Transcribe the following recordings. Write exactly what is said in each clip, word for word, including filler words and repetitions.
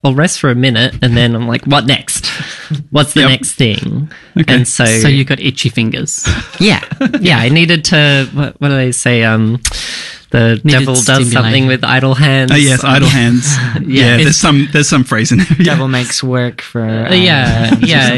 I'll rest for a minute, and then I'm like, what next? What's the Yep. next thing? Okay. And so, So you got itchy fingers. yeah, yeah, I needed to. What, what do they say? Um, the Needed devil does something stimulation. with idle hands. Oh yes, idle hands. yeah, it's- there's some there's some phrase in there. Yeah. Devil makes work for. Uh, Um, yeah, yeah,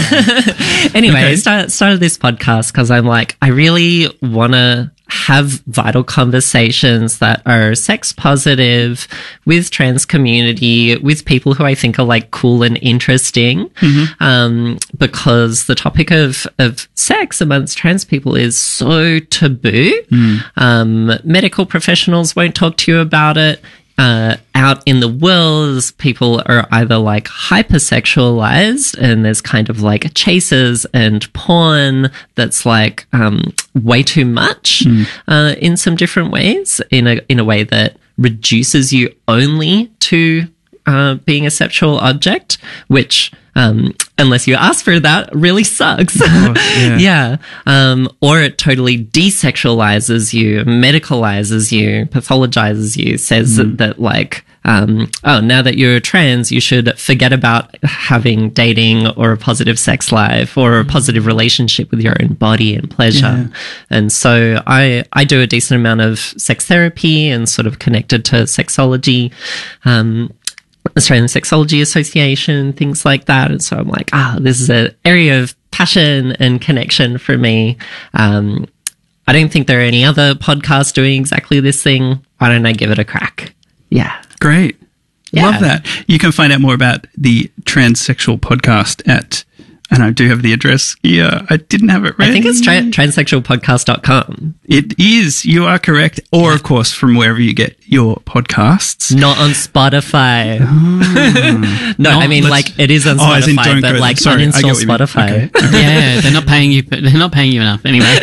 yeah. Anyway, Okay. I start, started this podcast because I'm like, I really want to have vital conversations that are sex positive with trans community, with people who I think are like cool and interesting. Um, because the topic of, of sex amongst trans people is so taboo. Um, medical professionals won't talk to you about it. Uh, out in the world, people are either like hypersexualized and there's kind of like chases and porn that's like um, way too much uh, in some different ways, in a in a way that reduces you only to uh, being a sexual object, which um, unless you ask for that, really sucks. yeah. yeah. Um, or it totally desexualizes you, medicalizes you, pathologizes you, says that, that like, um, oh, now that you're trans, you should forget about having dating or a positive sex life or a positive relationship with your own body and pleasure. Yeah. And so I, I do a decent amount of sex therapy and sort of connected to sexology. Um, Australian Sexology Association, things like that. And so I'm like, ah, this is an area of passion and connection for me. Um, I don't think there are any other podcasts doing exactly this thing. Why don't I give it a crack? Yeah. Great. Yeah. Love that. You can find out more about the Transsexual podcast at, and I do have the address here. I didn't have it ready. I think it's tra- transsexual podcast dot com. It is. You are correct. Or, of course, from wherever you get your podcasts. Not on Spotify. no, I mean, let's- like, it is on Oh, as in Spotify, don't but go there. like, Sorry, I get uninstall what you mean. Spotify. Okay. Yeah, they're not paying you. They're not paying you enough anyway.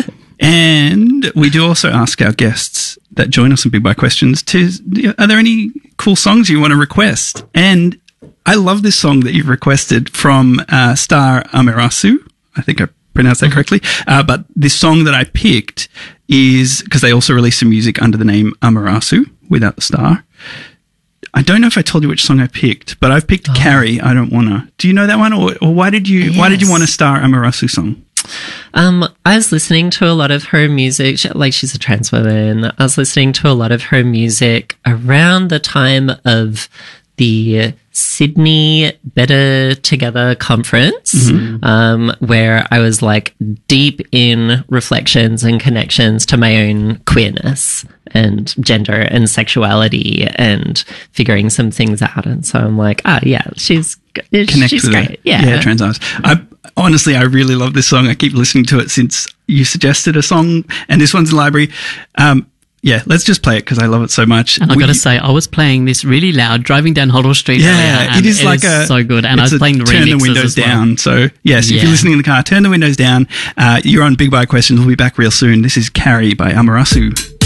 And we do also ask our guests that join us on Big Bite Questions to, are there any cool songs you want to request? And I love this song that you've requested from uh, Star Amarasu. I think I pronounced that correctly. Uh, but this song that I picked is because they also release some music under the name Amarasu without the star. I don't know if I told you which song I picked, but I've picked Carrie. I don't wanna. Do you know that one, or, or why did you? Why did you Yes. want a Star Amarasu song? Um, I was listening to a lot of her music, she- like she's a trans woman. I was listening to a lot of her music around the time of the Sydney Better Together conference, um, where I was like deep in reflections and connections to my own queerness and gender and sexuality and figuring some things out. And so I'm like, ah, yeah, she's, Connect she's with great. it. Yeah. yeah, trans artists. I honestly, I really love this song. I keep listening to it since you suggested a song, and this one's in the library. Um, yeah, let's just play it because I love it so much. And I've We- got to say, I was playing this really loud driving down Hoddle Street. Yeah, earlier, it and is like a so good. And I it's was a playing the turn the remixes windows as well. down. So yes, if Yeah. you're listening in the car, turn the windows down. Uh, you're on Big Bite Questions. We'll be back real soon. This is Carrie by Amarasu.